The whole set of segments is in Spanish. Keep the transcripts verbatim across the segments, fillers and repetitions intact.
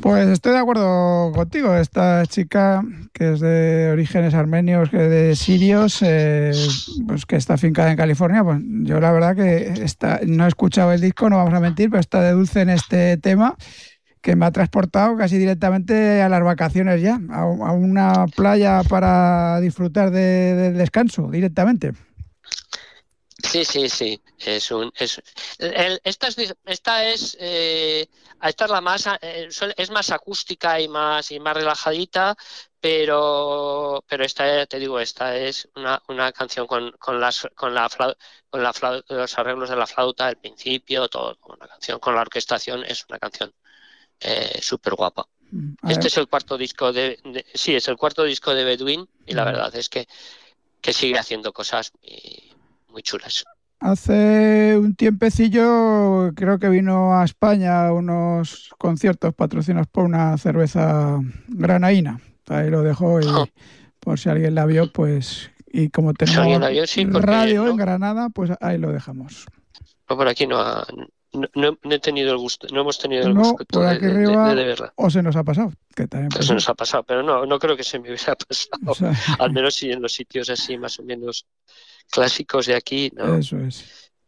Pues estoy de acuerdo contigo. Esta chica, que es de orígenes armenios, que de sirios, eh, pues que está afincada en California, pues yo la verdad que está, no he escuchado el disco, no vamos a mentir, pero está de dulce en este tema que me ha transportado casi directamente a las vacaciones ya, a, a una playa para disfrutar de, del descanso directamente. Sí, sí, sí. Es un, es, el, esta es, esta es, eh, esta es la más, eh, es más acústica y más y más relajadita, pero, pero esta, te digo, esta es una, una canción con, con las, con la, flau, con la flau, los arreglos de la flauta, el principio, todo, una canción con la orquestación es una canción eh, súper guapa. Este es el cuarto disco de, de, sí, es el cuarto disco de Bedouin y la verdad es que, que sigue haciendo cosas muy, muy chulas. Hace un tiempecillo creo que vino a España a unos conciertos patrocinados por una cerveza granaína. Ahí lo dejo y por si alguien la vio, pues y como tenemos vio, sí, radio no, en Granada, pues ahí lo dejamos. No, por aquí no, ha, no, no, no he tenido el gusto, no hemos tenido el No, gusto por de, aquí de, de, arriba de verla. o se nos ha pasado, que también puede Se ser. nos ha pasado, pero no, no creo que se me hubiera pasado. O sea, Al menos si en los sitios así más o menos clásicos de aquí, no. eso es.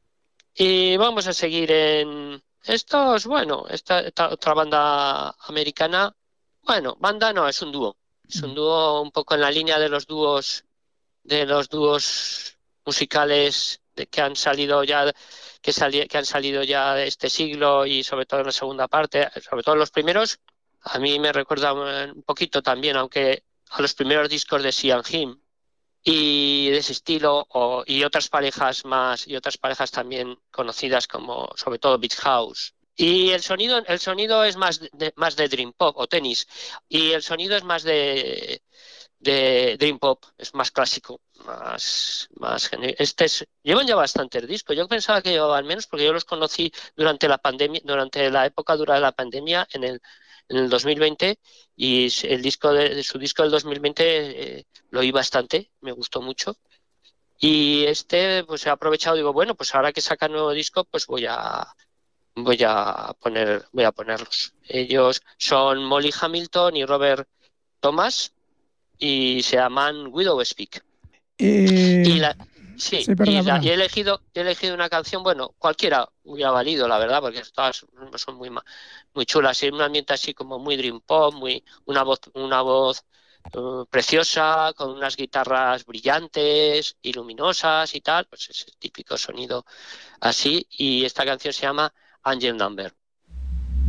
Y vamos a seguir en estos, bueno, esta, esta otra banda americana. Bueno, banda no, es un dúo. Es un dúo un poco en la línea de los dúos, de los dúos musicales de, que han salido ya, que, sali, que han salido ya de este siglo y sobre todo en la segunda parte, sobre todo en los primeros. A mí me recuerda un poquito también, aunque a los primeros discos de Sian Him y de ese estilo, o, y otras parejas más, y otras parejas también conocidas como sobre todo Beach House. Y el sonido, el sonido es más de, más de Dream Pop o tenis, y el sonido es más de, de Dream Pop, es más clásico, más, más este es, llevan ya bastantes discos. Yo pensaba que llevaban menos porque yo los conocí durante la pandemia, durante la época dura de la pandemia en el en el dos mil veinte y el disco de, de su disco del dos mil veinte eh, lo oí bastante, me gustó mucho. Y este pues he aprovechado, digo, bueno, pues ahora que saca nuevo disco, pues voy a voy a poner voy a ponerlos. Ellos son Molly Hamilton y Robert Thomas y se llaman Widow Speak. Y... Y la, sí, Sí, perdona, y, la, perdona. y he elegido he elegido una canción, bueno, cualquiera hubiera valido, la verdad, porque todas son muy muy chulas, y un ambiente así como muy dream pop, muy una voz una voz uh, preciosa, con unas guitarras brillantes y luminosas y tal, pues ese típico sonido así, y esta canción se llama Angel Number.